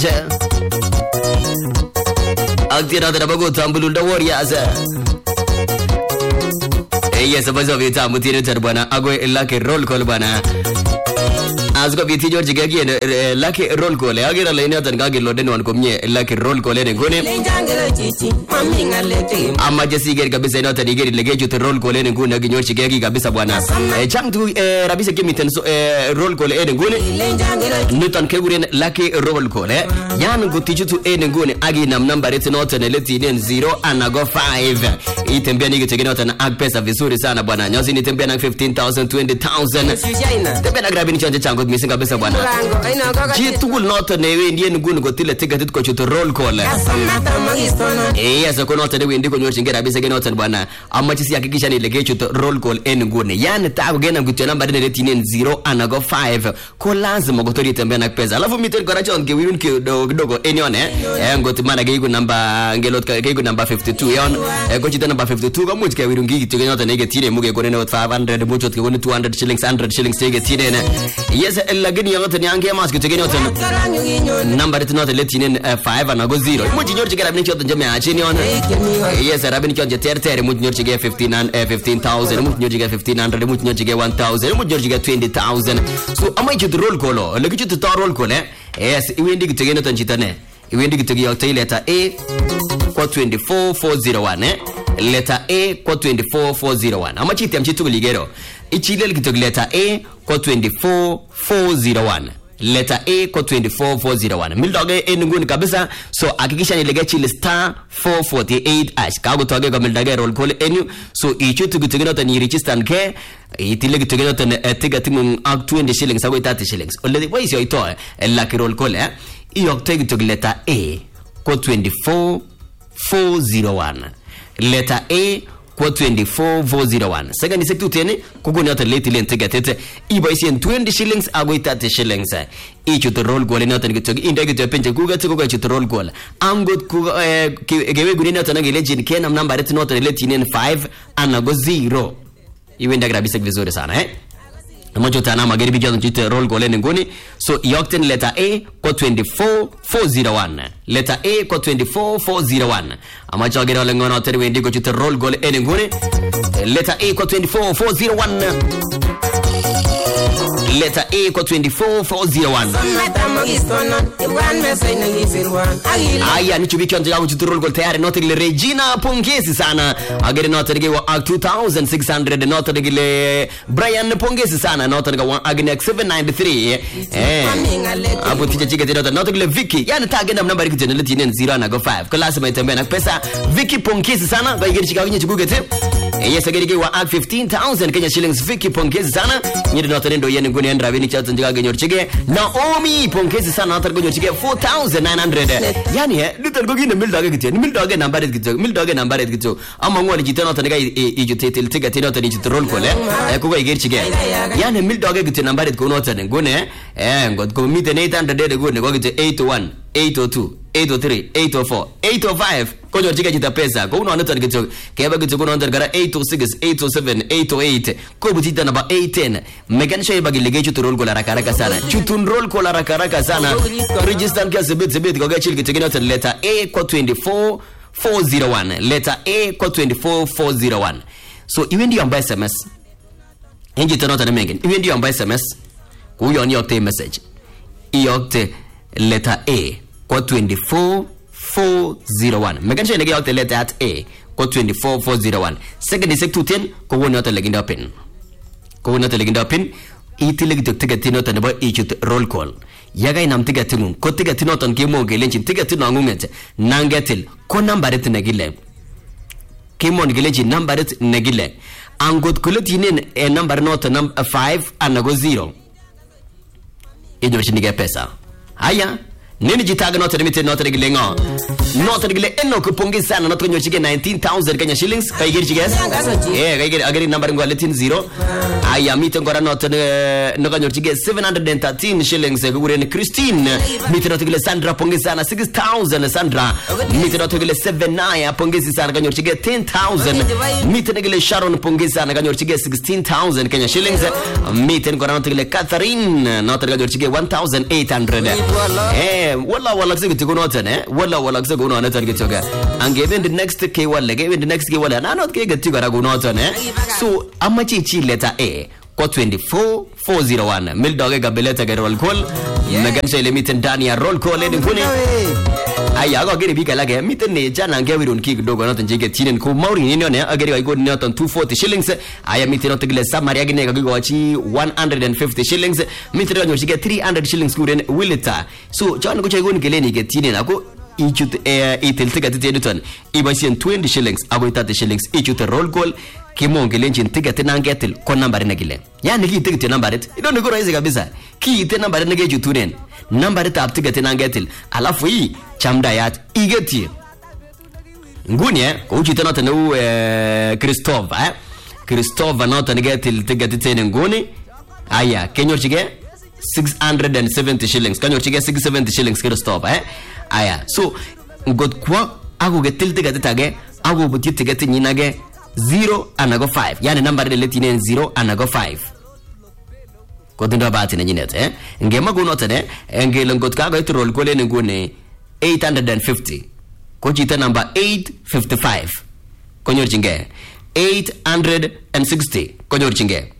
Aktira da bago tambulunda warriors. Yes, bazo vita mutire tarbana agwe lake roll call bana. Azgo biti George gagi lake roll call. Agira lene tan gagi loden wan komnye lake roll call ne ngone. Amma jesi gari kabisa ina tan gari lege jute roll call ne ngone George gagi kabisa bwana. Jam tu rabisa kimiten so roll call ne ngone. Nutan kegure lake roll call. Yan gutichu tu ne ngone agi nam number it not ne leti ne 0 anago 5. Itembea nige tegena tan agpesa vizuri sana bwana. Nyosi nitembea na 15,000 20,000. Tembea na grabi ni chanje chango missing kabisa bwana. Jitugul not ne ndiye ngunu gotile ticket ko chuto roll call. Yes ko not ne wendi ko nyoshi ngera bisa gena tan bwana. Amma chisi hakikisha ni lege chuto roll call en ngune. Yani ta gena gutyo namba ne leti ne 0 anago 5. Ko lazima gotori tembea na pesa. Alafu miten ko racho nge wiun kidogo enione. Ngoti mana geigu namba ngelot geigu namba 52 yon. Ko chita namba 52 ko much ke wirungi kityo not ne getire muge ko ne 500 much ko ne 200 shillings 100 shillings te getire ne. Yes lagini yote ni ange mask kityo yote number it not leti ne 5 anago 0. Much nyor chigera bini choto njeme achini on. Yes rabini chonje tertere much nyor chige 15,000 much nyor chige 1,500 much nyor chige 1,000 much nyor chige 20,000. So amai chito roll call lagi chito ta roll call yes iwendi kityo no tanchitane iwendi kityo yote letter A kwa 24401 letter A kwa 24401 ama chiti amchitu ligero ichile kityo letter A kwa 24401 letter A kwa 24401 mildoge enunguni kabisa so hakikisha nilege chile star 448 ash kago toge kwa mildoge roll call enu so ichutu kityo tani register ke itile kityo tani tiga timu ak 20 shillings ago 30 shillings already why is your ito lucky roll call iyokte kityo letter A kwa 24401 letter A kwa 24401 second sector tene kugo nyota leti lente gatete ibaisien 20 shillings ago 30 shillings ichu to roll goal nyota ngito indege to penje kuga to kuga chu to roll goal angot kuga gewe guni nyota ngile jin kena number rate nyota leti nen 5 anago 0 iwenda grabisa vizuri sana Mojo tana magari bijo nchite roll goal ngoni so yokten letter A kwa 24401 letter A kwa 24401 amacho gero lengono tere wendi ko chite roll goal ngoni letter A kwa 24401 letter A kwa 24401 aya ni chubiki onje yangu chite roll goal tayari note ile Regina pongezi sana agere note ge wa 2600 note ge Brian pongezi sana note ge wa agene 793 abu tije chike tena note ge Vicky yani tagenda number ki tena leti 0 na go 5 class maitembea na pesa Vicky pongezi sana ba igeri chika winye chigugete yes agere ge wa 15,000 Kenya shillings Vicky pongezi sana nyiri note ndo yene nguni ndra bini chatun jiga genyor chige Naomi pongezi sana note genyor chige 4,900 yani little go gine mildoge kityo mildoge number kityo mildoge number kityo ama ngwali jitana note ga ijutetel tiga tena note ni roll call kugo igeri chige yani mildoge kityo number ko note ngune ngod ko mite 800 ngune ko kityo 801 802 803 804 805 konyo chika jita pesa ko uno anoto kityo keba kityo kuno under gara 806 807 808 ko butita namba 810 meganisha ibagilege chutu roll kola haraka sana chutun roll kola haraka sana register kia sebet ko gachil kityo kino letter A kwa 24401 letter A kwa 24401 so iwe ndio amba SMS enje tanota na mengen iwe ndio amba SMS kuyo ni okte message iyokte letter A kwa 24401 meganisha nege yokte letter at A kwa 24401 second sector 10 ko woni ota leginda pin ko woni ota leginda pin itile gitoktiga tinota nebo ichut roll call yaga inam tiga tingun ko tiga tinoton kemo gelenchi tiga tinongungete nangetil ko number it negile kemon gelenchi number it negile angot kulotinen number not number 5 anago 0 idoshinige pesa haya nini jitaga note limited note regile ngo note regile eno kupongeza sana note konyo chige 19,000 Kenya shillings kaigiri chige kaigiri agari number ngo letin 0 aya mite ngora note no konyo chige 713 shillings kugure Christine mite note regile Sandra pongeza sana 6,000 Sandra mite note regile 79 pongeza sana konyo chige 10,000 mite regile Sharon pongeza sana konyo chige 16,000 Kenya shillings mite ngora note regile Catherine note konyo chige 1,800 wala walakse kityo konoton wala walakse konoton kityo ga angeben the next ke wala geben the next ke wala nanot ke kityo kora konoton so amache ichi letter A kwa 24401 mildoge gabeleta ke roll call megan shele miten ndani ya roll call ni kuni aya go gere bika lage miten ne jana ngewirun ki kidogo noton jige tinen ko mauri ni ne agere ay go noton 240 shillings aya miten noton gile samari agine ga go chi 150 shillings miten ga nyoshige 300 shillings kuren willita so jana go chego ni gele ni ge tinen ako ichut itel ticket editon ibasien 20 shillings abo 30 shillings ichut roll call kimongelenjin ticket nangetil ko number negile yani ki ticket number it idone ko rahisi kabisa ki ite number negejutunen number tab ticket nangetil alafu hii chamdayat igeti nguni ko uchite noton u Christopher noton negetil ticket tene nguni aya kenyorchige 670 shillings kanyorchige 670 shillings Christopher aya so ngot kwa ago getil ticket tage ago buti ticket nyinage 0 anago 5 yani number ile tinen 0 anago 5 kotindo bahati na nyinet ngema kunote ngele ngot ka go roll call ne ngune 850 ko jita number 855 konyorchinge 860 konyorchinge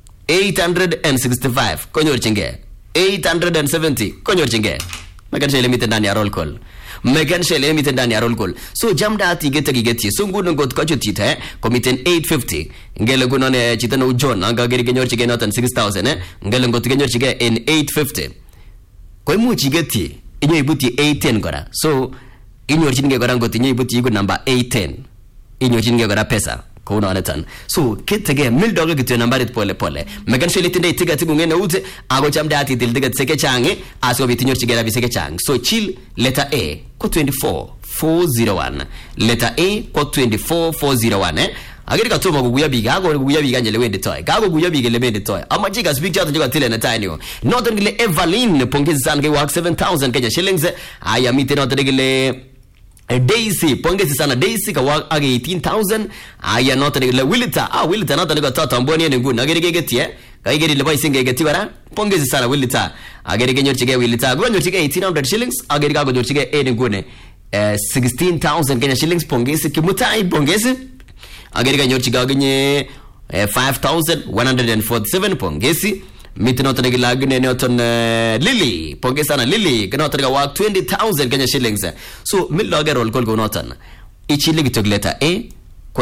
865 konyorchinge 870 konyorchinge maganisha ile mitandani ya roll call meganisha ile mitandani ya roll call so jamda ati geti so nguno ngot ka chutite komiten 850 ngele gunone chitano John anga geri kenyorchige noton 6000 ngele ngot kenyorchige in 850 ko imuchi geti inyo ibuti 810 kora so inyorchinge kora ngot inyo ibuti igu number 810 inyorchinge kora pesa ko unaonatan so kitege mildoge kityo nambarit pole pole megan sheli tinde ticket ngene ute ago chamda ati til ticket seke change aso bitinyorchige rabi seke chang so chill letter A ko 24401 letter A ko 24401 agiri katoma kuguya biga ago kuguya biga njele wende toy gago kuguya biga le wende toy ama jiga speak chat njoka tile na tiny northern gile Evelyn pongezi sana ke work 7000 Kenya shillings aya mite northern gile Daisy pongezi sana Daisy ka work age 18000 aya northern gile Willita Willita northern ga tata mboni ne nguna agiri gegetie kaigeri le boy singe geti bara pongezi sana Willita agiri genyorchige Willita go nyorchige 1800 shillings agiri ga go nyorchige ene ngune 16000 Kenya shillings pongezi kimutai pongezi ageri ganyorchiga aginye 5147 pongezi mitinoton gilagne noton Lily pongeza na Lily kanoton ga work 20000 Kenya shillings so milloge roll call go noton ichile gitog letter A ko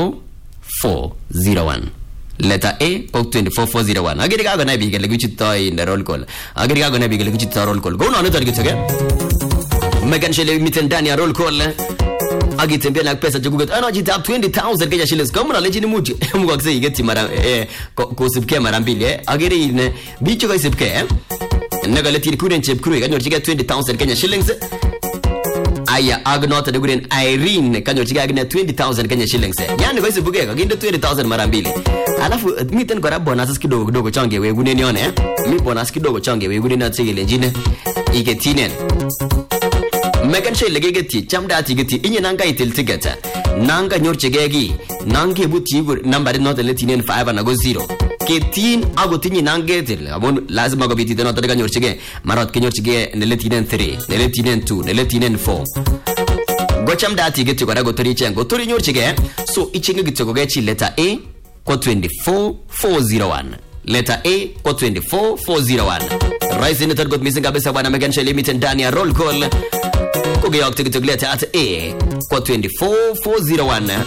24401 letter A ko 24401 ageri ga na bi gele gichitoy in roll call ageri ga na bi gele gichitoy roll call go noton gitoge megan shele mitendani roll call agitembea na pesa jugugat anajita 20000 Kenya shillings kama na lejini muji mungu akise igeti mara kusipke mara mbili ageri ne bicho kaisipke naga letiri kuren chep kuru kanyorchiga 20000 Kenya shillings aya agnota de guren Irene kanyorchiga agna 20000 Kenya shillings yani kaisipke kaginde 20000 mara mbili alafu miten kwa bonus kidogo change we gune nione mi bonus kidogo change we gune na tsegele njine igetinen megan shele gegeti chamda ati geti inye nanga itil ticket nanga nyorchigegi nange buti gur number not le tinen 5 na go 0 ketin ago tinyi nange til abon lazima go biti no tadaga nyorchige marot ke nyorchige ne le tinen 3 ne le tinen 2 ne le tinen 4 go chamda ati geti go rago tori chengo tori nyorchige so ichinge geti go gechi letter A ko 24401 letter A ko 24401 rise in the third got missing kabisa bwana megan shele limited ndani ya roll call koge yok ticket letter at A kwa 24401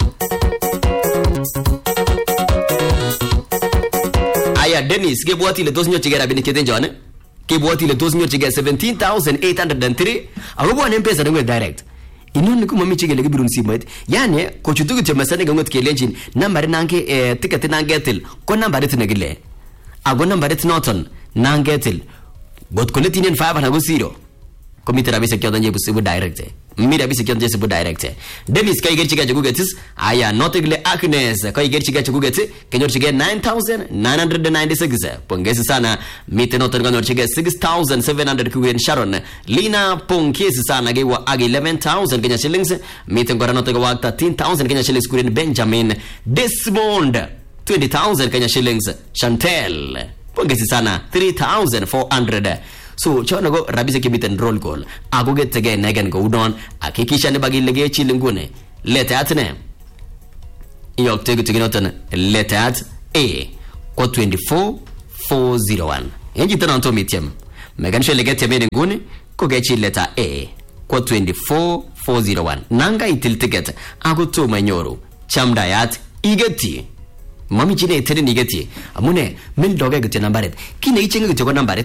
aya Dennis gebwati le dosinyo chigera bini ketenjone gebwati le dosinyo chigera 17803 agobo ne mpesa ngwe direct inoni kuma michigele gibirun simet yani ko chutugu chemasane ngot kelenjin number nange ticket nangetil ko number tinegile ago number tinoton nangetil got koletinen 5 na go 0 komite rabise kyo danje busibu direct mi rabise kyo danje busibu direct Dennis kai gerchiga jugugetis aya notegle Agnes kai gerchiga jugugetis kenyorchige 9996 pongezi sana mite noterga norchige 6700 kugen Sharon Lina pongezi sana gewa agi 11000 Kenya shillings mite ngora notega wa 13000 Kenya shillings kugen Benjamin Desmond 20000 Kenya shillings Chantel pongezi sana 3400 So chono ko rabisiek chemiten roll call ako getege negen ko udon hakikisha ne bagile ge chil ngune letat ne iyokte kitinoton letat A ko 24401 enji tananto mitiem megan shele get yemene ngune ko ge chil letter A ko 24401 nanga itil ticket ako to manyoru chamdayat igeti mami chine tene nigeti amune min doge gete nambaret kine ichenge gete ko nambaret